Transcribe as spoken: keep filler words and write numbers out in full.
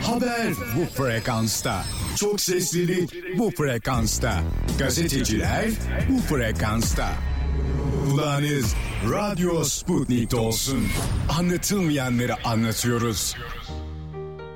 Haber bu frekansta. Çok seslilik bu frekansta. Gazeteciler bu frekansta. Kulağınız Radyo Sputnik'te olsun. Anlatılmayanları anlatıyoruz.